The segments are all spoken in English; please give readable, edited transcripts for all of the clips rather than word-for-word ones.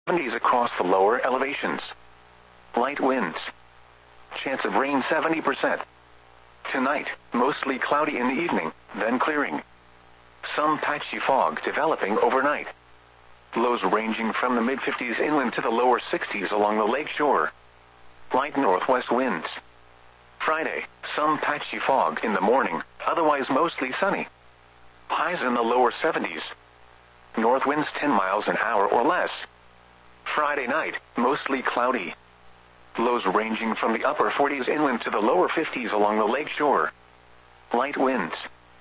70s across the lower elevations. Light winds. Chance of rain 70%. Tonight, mostly cloudy in the evening, then clearing. Some patchy fog developing overnight. Lows ranging from the mid-50s inland to the lower 60s along the lake shore. Light northwest winds. Friday, some patchy fog in the morning, otherwise mostly sunny. Highs in the lower 70s. North winds 10 miles an hour or less. Friday night, mostly cloudy. Lows ranging from the upper 40s inland to the lower 50s along the lake shore. Light winds.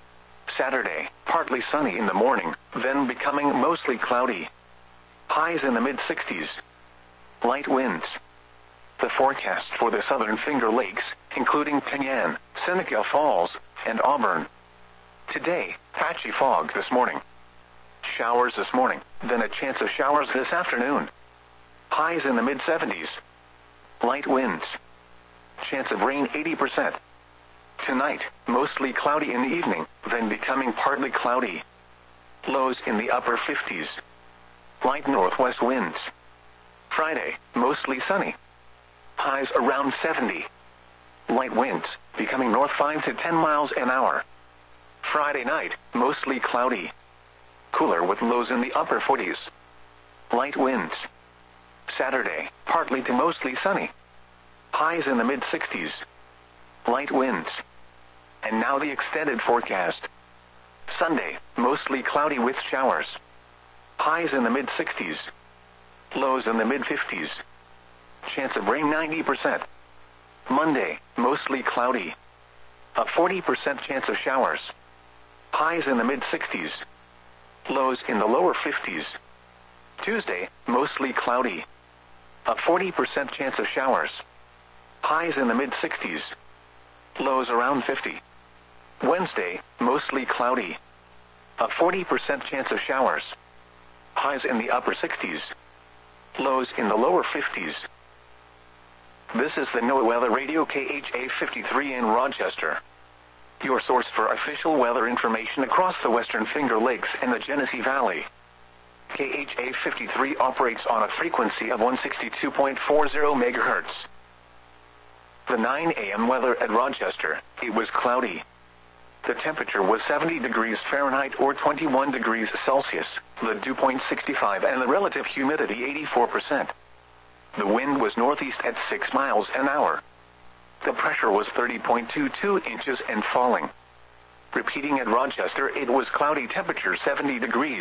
Saturday, partly sunny in the morning, then becoming mostly cloudy. Highs in the mid-60s. Light winds. The forecast for the southern Finger Lakes, including Penyan, Seneca Falls, and Auburn. Today, patchy fog this morning. Showers this morning, then a chance of showers this afternoon. Highs in the mid-70s. Light winds. Chance of rain 80%. Tonight, mostly cloudy in the evening, then becoming partly cloudy. Lows in the upper 50s. Light northwest winds. Friday, mostly sunny. Highs around 70. Light winds, becoming north 5 to 10 miles an hour. Friday night, mostly cloudy. Cooler with lows in the upper 40s. Light winds. Saturday, partly to mostly sunny. Highs in the mid-60s. Light winds. And now the extended forecast. Sunday, mostly cloudy with showers. Highs in the mid-60s. Lows in the mid-50s. Chance of rain 90%. Monday, mostly cloudy. A 40% chance of showers. Highs in the mid-60s. Lows in the lower 50s. Tuesday, mostly cloudy. A 40% chance of showers. Highs in the mid-60s. Lows around 50. Wednesday, mostly cloudy. A 40% chance of showers. Highs in the upper 60s. Lows in the lower 50s. This is the NOAA Weather Radio KHA 53 in Rochester. Your source for official weather information across the Western Finger Lakes and the Genesee Valley. KHA 53 operates on a frequency of 162.40 MHz. The 9 a.m. weather at Rochester, it was cloudy. The temperature was 70 degrees Fahrenheit or 21 degrees Celsius, the dew point 65 and the relative humidity 84%. The wind was northeast at 6 miles an hour. The pressure was 30.22 inches and falling. Repeating at Rochester, it was cloudy, temperature 70 degrees.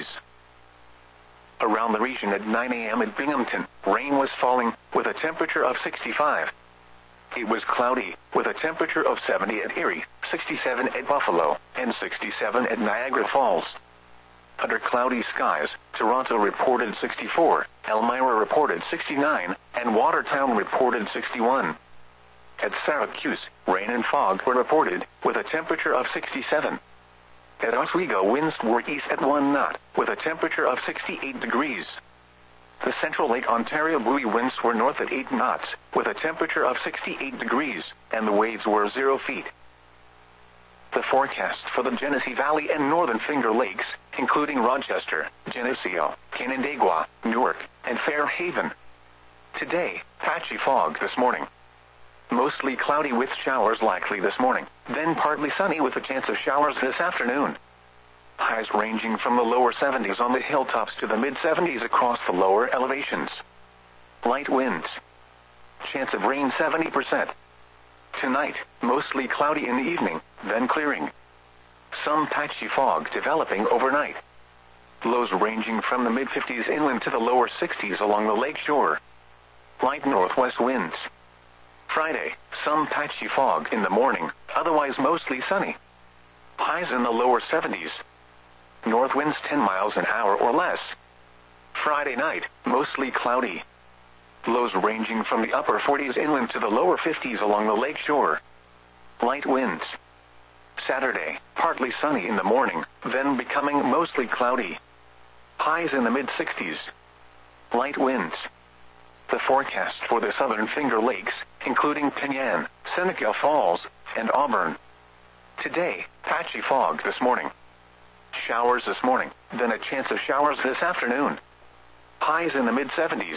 Around the region at 9 a.m. at Binghamton, rain was falling, with a temperature of 65. It was cloudy, with a temperature of 70 at Erie, 67 at Buffalo, and 67 at Niagara Falls. Under cloudy skies, Toronto reported 64, Elmira reported 69, and Watertown reported 61. At Syracuse, rain and fog were reported, with a temperature of 67. At Oswego, winds were east at 1 knot, with a temperature of 68 degrees. The Central Lake Ontario buoy winds were north at 8 knots, with a temperature of 68 degrees, and the waves were 0 feet. The forecast for the Genesee Valley and Northern Finger Lakes, including Rochester, Geneseo, Canandaigua, Newark, and Fairhaven. Today, patchy fog this morning. Mostly cloudy with showers likely this morning, then partly sunny with a chance of showers this afternoon. Highs ranging from the lower 70s on the hilltops to the mid-70s across the lower elevations. Light winds. Chance of rain 70%. Tonight, mostly cloudy in the evening, then clearing. Some patchy fog developing overnight. Lows ranging from the mid-50s inland to the lower 60s along the lake shore. Light northwest winds. Friday, some patchy fog in the morning, otherwise mostly sunny. Highs in the lower 70s. North winds 10 miles an hour or less. Friday night, mostly cloudy. Lows ranging from the upper 40s inland to the lower 50s along the lake shore. Light winds. Saturday, partly sunny in the morning, then becoming mostly cloudy. Highs in the mid-60s. Light winds. The forecast for the southern Finger Lakes, including Penyan, Seneca Falls, and Auburn. Today, patchy fog this morning. Showers this morning, then a chance of showers this afternoon. Highs in the mid-70s.